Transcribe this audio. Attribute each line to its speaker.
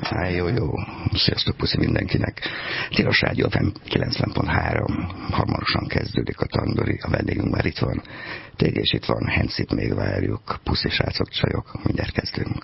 Speaker 1: Jó. Sziasztok, puszi mindenkinek. Tilos Rádió FM 90.3. Hamarosan kezdődik a Tandori. A vendégünk már itt van. Tégés itt van, Hencit még várjuk. Puszi srácok, csajok. Mindjárt kezdünk.